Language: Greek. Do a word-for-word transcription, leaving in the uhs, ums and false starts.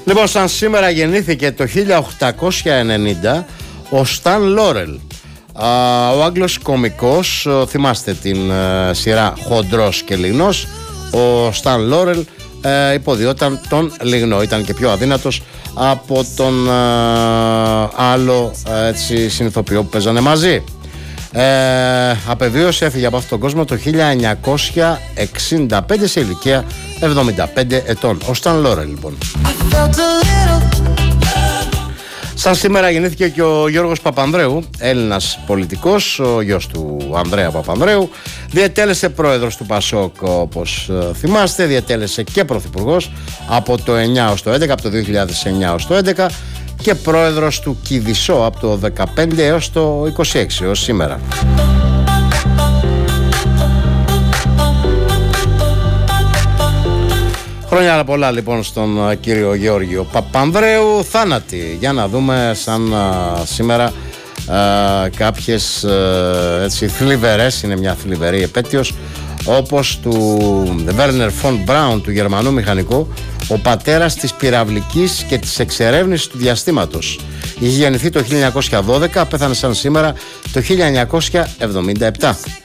Λοιπόν, σαν σήμερα γεννήθηκε το χίλια οκτακόσια ενενήντα ο Σταν Λόρελ, ο Άγγλος κωμικός. Θυμάστε την σειρά Χοντρός και Λιγνός? Ο Σταν Λόρελ υποδιόταν τον Λιγνό, ήταν και πιο αδύνατος από τον άλλο έτσι, συνηθοποιό που παίζανε μαζί. Ε, απεβίωσε, έφυγε από αυτόν τον κόσμο το χίλια εννιακόσια εξήντα πέντε σε ηλικία εβδομήντα πέντε ετών. Ο Σταν Λόρελ, λοιπόν. Σαν σήμερα γεννήθηκε και ο Γιώργος Παπανδρέου, Έλληνας πολιτικός, ο γιος του Ανδρέα Παπανδρέου. Διετέλεσε πρόεδρος του Πασόκ, όπως θυμάστε, διετέλεσε και πρωθυπουργός από το εννιά ως το έντεκα, από το δύο χιλιάδες εννιά ως το έντεκα, και πρόεδρος του Κηδισό από το δεκαπέντε έως το είκοσι έξι, ως σήμερα. Χρόνια πολλά λοιπόν στον κύριο Γεώργιο Παπανδρέου. Θάνατοι, για να δούμε σαν α, σήμερα α, κάποιες α, έτσι, θλιβερές, είναι μια θλιβερή επέτειος, όπως του Βέρνερ φον Μπράουν, του Γερμανού μηχανικού, ο πατέρας της πυραυλικής και της εξερεύνησης του διαστήματος. Είχε γεννηθεί το χίλια εννιακόσια δώδεκα, πέθανε σαν σήμερα το χίλια εννιακόσια εβδομήντα επτά.